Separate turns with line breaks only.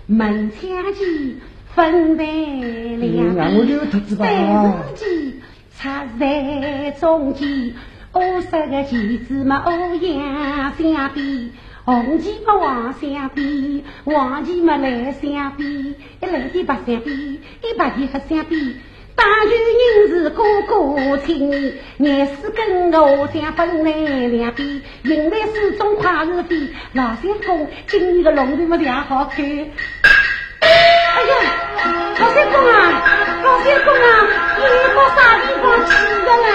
门前鸡分为两边，三鸡插在中间，50个鸡子嘛欧阳相比，红鸡嘛黄相比，黄鸡嘛蓝相比，一蓝的白相比，一白的黑相比。大举人是个个亲，眼屎跟我相分来两边，迎来始终快是飞，老相公今年的龙头么良好看。哎呀，老相公啊，老相公啊，你到啥地方去的啦？